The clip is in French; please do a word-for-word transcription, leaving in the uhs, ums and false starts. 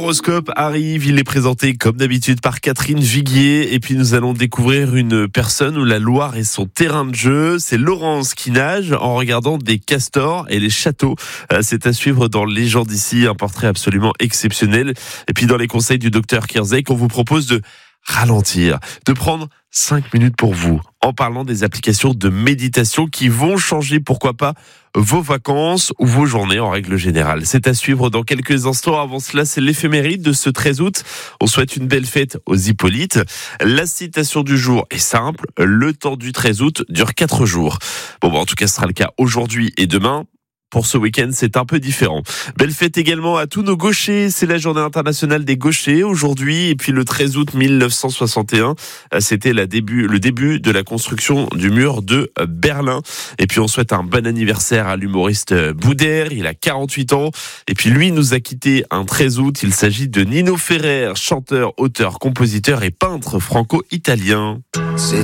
L'horoscope arrive, il est présenté comme d'habitude par Catherine Viguier et puis nous allons découvrir une personne où la Loire est son terrain de jeu. C'est Laurence qui nage en regardant des castors et les châteaux. C'est à suivre dans Légende d'ici, un portrait absolument exceptionnel. Et puis dans les conseils du docteur Kierzek, on vous propose de ralentir, de prendre cinq minutes pour vous en parlant des applications de méditation qui vont changer, pourquoi pas, vos vacances ou vos journées en règle générale. C'est à suivre dans quelques instants. Avant cela, c'est l'éphéméride de ce treize août. On souhaite une belle fête aux Hippolytes. La citation du jour est simple. Le temps du treize août dure quatre jours. Bon, bah, en tout cas, ce sera le cas aujourd'hui et demain. Pour ce week-end, c'est un peu différent. Belle fête également à tous nos gauchers. C'est la journée internationale des gauchers aujourd'hui. Et puis le treize août mille neuf cent soixante et un, c'était la début, le début de la construction du mur de Berlin. Et puis on souhaite un bon anniversaire à l'humoriste Boudère. Il a quarante-huit ans. Et puis lui nous a quitté un treize août. Il s'agit de Nino Ferrer, chanteur, auteur, compositeur et peintre franco-italien. C'est